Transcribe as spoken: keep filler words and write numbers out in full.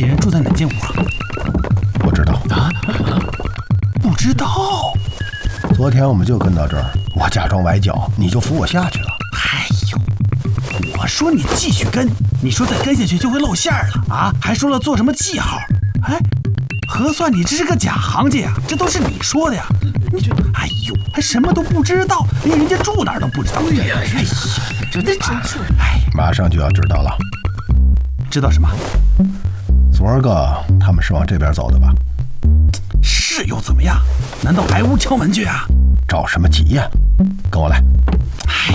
几人住在哪间屋啊？ 不知道啊？不知道。 昨天我们就跟到这儿，我假装崴脚，你就扶我下去了。 哎呦，我说你继续跟，你说再跟下去就会露馅了啊，还说了做什么记号。哎，核算你这是个假行家呀，这都是你说的呀。你这，哎呦，还什么都不知道，连人家住哪儿都不知道。哎呀，哎呀，这这真是，哎， 马上就要知道了。 知道什么？ 昨儿个他们是往这边走的吧？ 是又怎么样？难道挨屋敲门去啊？ 着什么急呀？跟我来。